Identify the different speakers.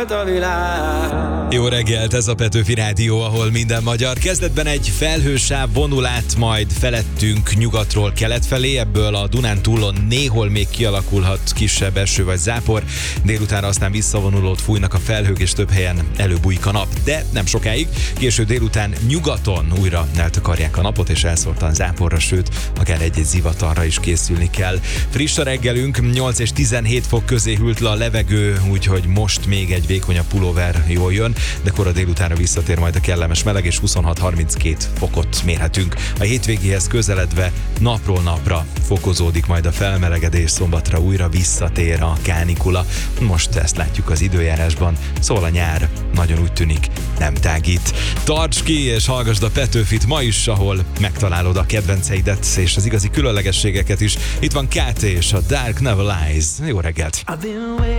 Speaker 1: Jó reggelt, ez a Petőfi Rádió, ahol minden magyar. Kezdetben egy felhősáv vonul át majd felettünk nyugatról kelet felé, ebből a Dunántúlon néhol még kialakulhat kisebb eső vagy zápor, délutánra aztán visszavonulót fújnak a felhők, és több helyen előbújik a nap, de nem sokáig. Késő délután nyugaton újra eltakarják a napot, és elszórtan záporra, sőt, akár egy-egy zivatarra is készülni kell. Friss a reggelünk, 8 és 17 fok közé hűlt le a levegő, úgyhogy most még egy vékonyabb pulóver jól jön, de kora délutánra visszatér majd a kellemes meleg, és 26-32 fokot mérhetünk. A hétvégéhez közeledve napról napra fokozódik majd a felmelegedés, szombatra újra visszatér a kánikula. Most ezt látjuk az időjárásban, szóval a nyár nagyon úgy tűnik nem tágít. Tarts ki és hallgasd a Petőfit ma is, ahol megtalálod a kedvenceidet és az igazi különlegességeket is. Itt van KT és a Dark Never Lies. Jó reggelt!